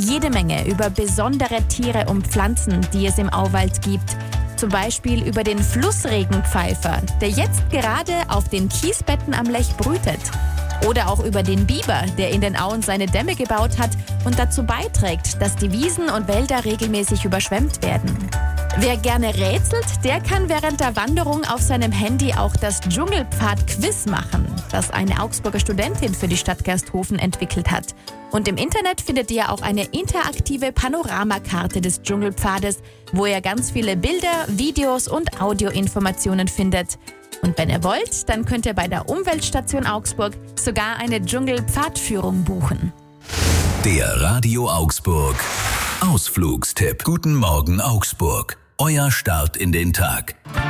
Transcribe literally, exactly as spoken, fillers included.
jede Menge über besondere Tiere und Pflanzen, die es im Auwald gibt. Zum Beispiel über den Flussregenpfeifer, der jetzt gerade auf den Kiesbetten am Lech brütet. Oder auch über den Biber, der in den Auen seine Dämme gebaut hat und dazu beiträgt, dass die Wiesen und Wälder regelmäßig überschwemmt werden. Wer gerne rätselt, der kann während der Wanderung auf seinem Handy auch das Dschungelpfad-Quiz machen, das eine Augsburger Studentin für die Stadt Gersthofen entwickelt hat. Und im Internet findet ihr auch eine interaktive Panoramakarte des Dschungelpfades, wo ihr ganz viele Bilder, Videos und Audioinformationen findet. Und wenn ihr wollt, dann könnt ihr bei der Umweltstation Augsburg sogar eine Dschungelpfadführung buchen. Der Radio Augsburg Ausflugstipp. Guten Morgen Augsburg. Euer Start in den Tag.